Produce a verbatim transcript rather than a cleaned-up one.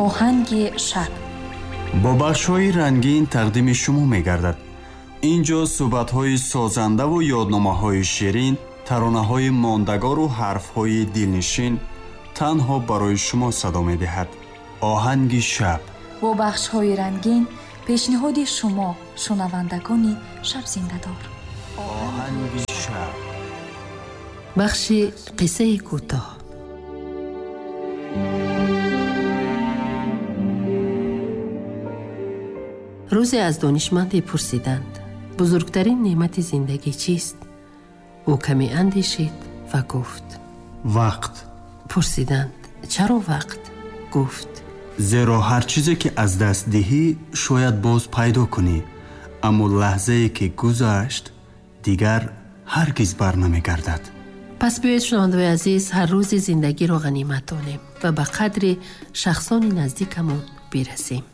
оҳанги шаб бо бахшҳои рангин тақдими шумо мегардад. инҷо суҳбатҳои созандаву ёдномаҳои ширин, таронаҳои мондагору ҳарфҳои дилнишин танҳо барои шумо садо медиҳад. оҳанги шаб бо бахшҳои рангин, пешниҳоди шумо шунавандагони шабзиндадор. оҳанги шаб. бахши қиссаи кӯтоҳ. рӯзе аз донишманде пурсиданд: бузургтарин неъмати зиндагӣ чист? ӯ каме андешид ва гуфт: вақт. пурсиданд: чаро вақт? гуфт: зеро ҳар чизе ки аз даст диҳӣ шояд боз пайдо кунӣ, аммо лаҳзае ки гузашт дигар ҳаргиз барнамегардад. пас биёед шунавандаои азиз, ҳар рӯзи зиндагиро ғанимат донем ва ба қадри шахсони наздикамон бирасем.